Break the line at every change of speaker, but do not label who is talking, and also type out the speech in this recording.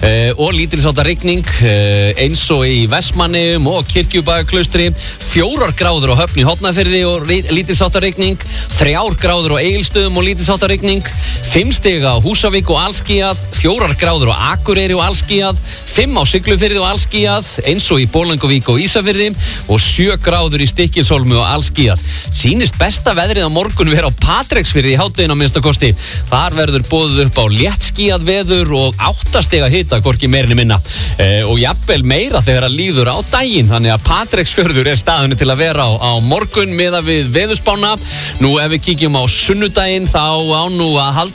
og lítilsháttar rigning eins og í Vestmannaeyjum og Kirkjubæjarklaustri, 4 gráður á Höfn í Hornafirði og lítilsháttar rigning, 3 gráður á Egilsstöðum og lítilsháttar rigning, 5 stig á Húsavík og allskýjað, 4 gráður á Akureyri og allskýjað, 5 á Siglufirði og allskýjað, eins og í Bolungarvík og Ísafirði og 7 gráður í Stykkishólmi og allskýjað. Sýnist besta veðrið á morgun vera á Patreksfirði í hádeginu á minnsta kosti. Þar verður boðið upp á léttskýjað veður og 8 stiga hita, hvorki meirinni minna. Og jafnvel meira þegar að líður á daginn, þannig að Patreksfjörður staðinu til að vera á morgun miðað við veðurspána. Nú ef við kíkjum á sunnudaginn þá á nú að halda